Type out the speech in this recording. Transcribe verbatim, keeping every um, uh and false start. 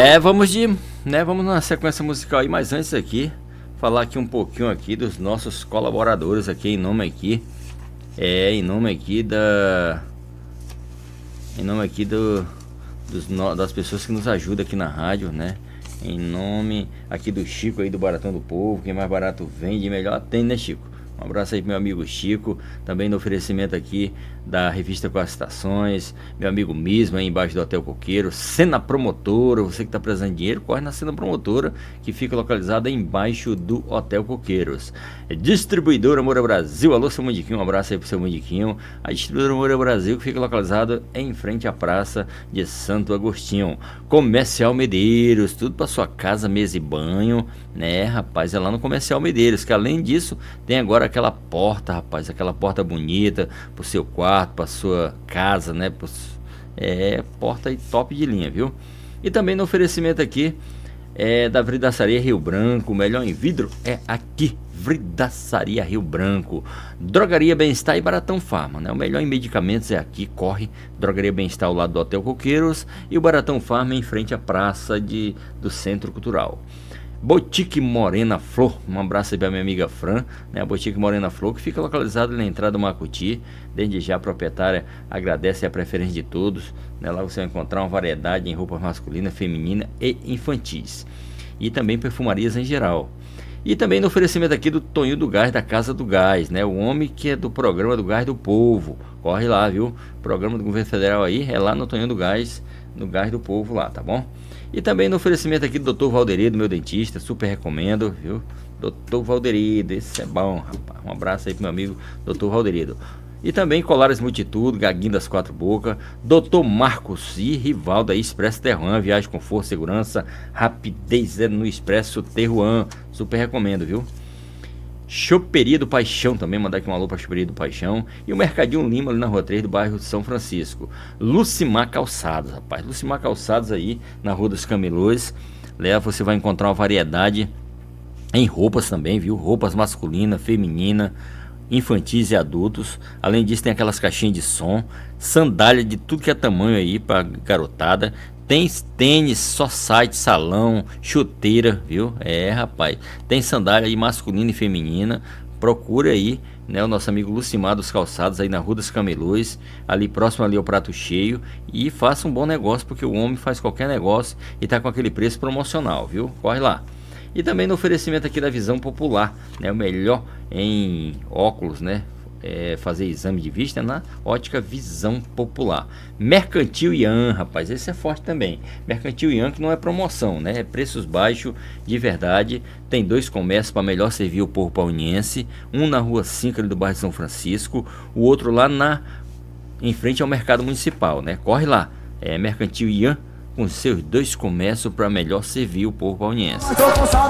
É, vamos de, né, vamos na sequência musical aí, mas antes aqui, falar aqui um pouquinho aqui dos nossos colaboradores aqui, em nome aqui, é, em nome aqui da, em nome aqui do, dos, das pessoas que nos ajudam aqui na rádio, né, em nome aqui do Chico aí do Baratão do Povo, quem mais barato vende, melhor atende, né, Chico? Um abraço aí pro meu amigo Chico, também no oferecimento aqui da revista Com as Estações, meu amigo Mismo aí embaixo do Hotel Coqueiro, Cena Promotora, você que tá precisando de dinheiro, corre na Cena Promotora, que fica localizada embaixo do Hotel Coqueiros. Distribuidora Moura Brasil, alô seu Mundiquinho, um abraço aí pro seu Mundiquinho. A Distribuidora Moura Brasil, que fica localizada em frente à Praça de Santo Agostinho. Comercial Medeiros, tudo pra sua casa, mesa e banho, né, rapaz, é lá no Comercial Medeiros, que além disso, tem agora aquela porta, rapaz, aquela porta bonita pro seu quarto, pra sua casa, né, pros, é, porta aí top de linha, viu? E também no oferecimento aqui é da Vidraçaria Rio Branco, o melhor em vidro é aqui, Vidraçaria Rio Branco. Drogaria Bem-Estar e Baratão Farma, né? O melhor em medicamentos é aqui, corre. Drogaria Bem-Estar ao lado do Hotel Coqueiros e o Baratão Farma em frente à praça de, do Centro Cultural. Boutique Morena Flor, um abraço aí pra minha amiga Fran, né? A Boutique Morena Flor, que fica localizada na entrada do Macuti. Desde já a proprietária agradece a preferência de todos, né? Lá você vai encontrar uma variedade em roupas masculina, feminina e infantis, e também perfumarias em geral. E também no oferecimento aqui do Tonho do Gás, da Casa do Gás, né? O homem que é do programa do Gás do Povo, corre lá, viu? Programa do governo federal aí, é lá no Tonho do Gás, no Gás do Povo lá, tá bom? E também no oferecimento aqui do doutor Valderido, meu dentista, super recomendo, viu? doutor Valderido, esse é bom, rapaz. Um abraço aí pro meu amigo doutor Valderido. E também Colares Multitudo, Gaguinho das Quatro Bocas, doutor Marcos e Rivaldo aí, Expresso Terruan, viagem com força, segurança, rapidez no Expresso Terruan, super recomendo, viu? Choperia do Paixão também, mandar aqui um alô pra Choperia do Paixão. E o Mercadinho Lima ali na Rua três do bairro de São Francisco. Lucimar Calçados, rapaz, Lucimar Calçados aí na Rua dos Camelôs. Lá você vai encontrar uma variedade em roupas também, viu? Roupas masculina, feminina, infantis e adultos. Além disso tem aquelas caixinhas de som, sandália de tudo que é tamanho aí pra garotada. Tem tênis, só site, salão, chuteira, viu? É, rapaz. Tem sandália aí masculina e feminina. Procura aí, né, o nosso amigo Lucimar dos Calçados aí na Rua dos Camelôs, ali próximo ali ao Prato Cheio, e faça um bom negócio, porque o homem faz qualquer negócio e tá com aquele preço promocional, viu? Corre lá. E também no oferecimento aqui da Visão Popular, né, o melhor em óculos, né? É, fazer exame de vista na Ótica Visão Popular. Mercantil Ian, rapaz, esse é forte também. Mercantil Ian, que não é promoção, né? É preços baixos de verdade. Tem dois comércios para melhor servir o povo pauniense. Um na Rua cinco ali do bairro de São Francisco, o outro lá na em frente ao Mercado Municipal, né? Corre lá. É Mercantil Ian, com seus dois comércios para melhor servir o povo pauniense.